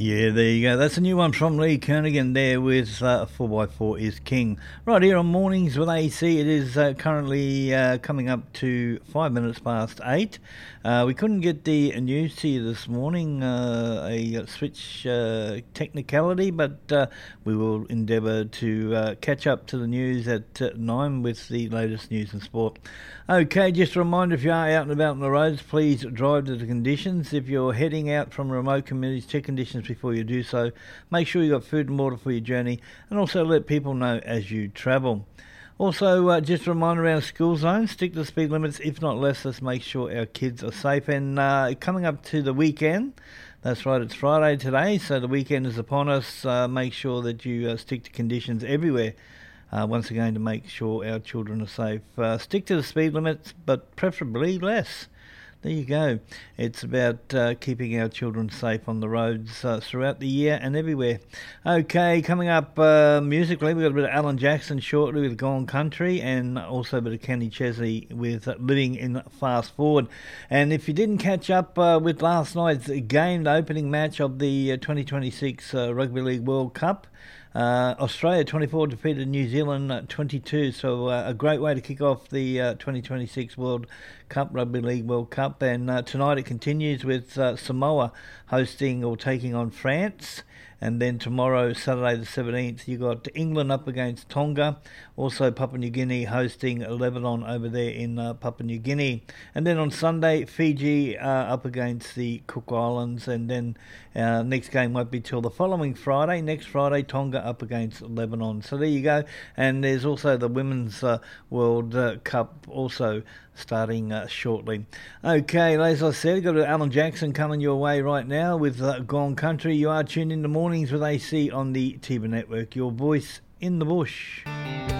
Yeah, there you go. That's a new one from Lee Kernaghan there with 4x4 is King. Right here on Mornings with AC, it is currently coming up to 5 minutes past 8. We couldn't get the news to you this morning, a switch technicality, but we will endeavour to catch up to the news at 9 with the latest news and sport. Okay, just a reminder, if you are out and about on the roads, please drive to the conditions. If you're heading out from remote communities, check conditions before you do so. Make sure you've got food and water for your journey, and also let people know as you travel. Also, just a reminder around school zones, stick to the speed limits, if not less. Let's make sure our kids are safe. And coming up to the weekend, that's right, it's Friday today, so the weekend is upon us. Make sure that you stick to conditions everywhere. Once again, to make sure our children are safe. Stick to the speed limits, but preferably less. There you go. It's about keeping our children safe on the roads throughout the year and everywhere. Okay, coming up musically, we've got a bit of Alan Jackson shortly with Gone Country, and also a bit of Kenny Chesley with Living in Fast Forward. And if you didn't catch up with last night's game, the opening match of the 2026 Rugby League World Cup, Australia 24 defeated New Zealand 22, so a great way to kick off the 2026 World Cup, Rugby League World Cup. And tonight it continues with Samoa hosting or taking on France. And then tomorrow, Saturday the 17th, you got England up against Tonga. Also Papua New Guinea hosting Lebanon over there in Papua New Guinea. And then on Sunday, Fiji up against the Cook Islands. And then next game won't be till the following Friday. Next Friday, Tonga up against Lebanon. So there you go. And there's also the Women's World Cup also starting shortly. Okay, as I said, got Alan Jackson coming your way right now with Gone Country. You are tuned in to Mornings with AC on the TIBA Network, your voice in the bush.